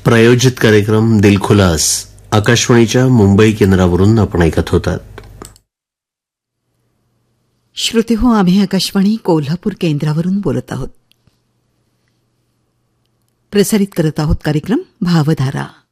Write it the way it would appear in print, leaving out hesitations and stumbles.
प्रायोजित कार्यक्रम दिलखुलास आकाशवाणीच्या मुंबई केंद्रावरून आपण ऐकत होतात. श्रोते हो, आम्ही आकाशवाणी कोल्हापूर केंद्रावरून बोलत आहोत. प्रसारित करत आहोत कार्यक्रम भावधारा.